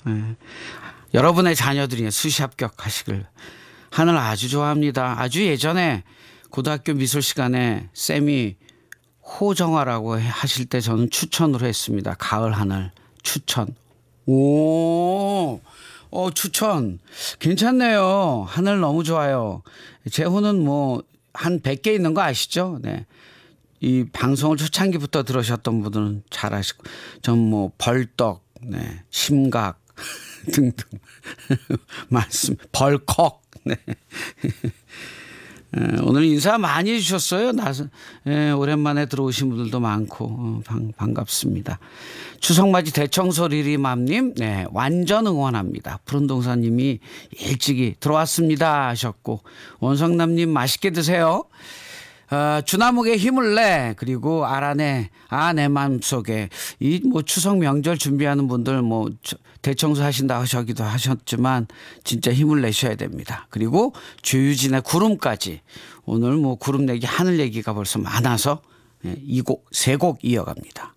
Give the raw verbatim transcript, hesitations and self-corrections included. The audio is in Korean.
네. 여러분의 자녀들이 수시 합격하시길 하늘 아주 좋아합니다. 아주 예전에 고등학교 미술 시간에 쌤이 호정아라고 하실 때 저는 추천으로 했습니다. 가을 하늘 추천. 오, 어, 추천. 괜찮네요. 하늘 너무 좋아요. 제 호는 뭐 한 백 개 있는 거 아시죠? 네. 이 방송을 초창기부터 들으셨던 분들은 잘 아시고, 전 뭐 벌떡, 네. 심각 등등 많습니다. 벌컥. 네. 오늘 인사 많이 해주셨어요. 나, 예, 오랜만에 들어오신 분들도 많고 어, 반, 반갑습니다. 추석맞이 대청소 리리맘님, 네, 완전 응원합니다. 푸른동사님이 일찍이 들어왔습니다 하셨고, 원성남님 맛있게 드세요. 어, 주나목에 힘을 내. 그리고 알아내. 아, 내 마음속에. 이 뭐 추석 명절 준비하는 분들 뭐 대청소 하신다 하셔기도 하셨지만 진짜 힘을 내셔야 됩니다. 그리고 주유진의 구름까지. 오늘 뭐 구름 얘기, 하늘 얘기가 벌써 많아서 이 곡, 세 곡 이어갑니다.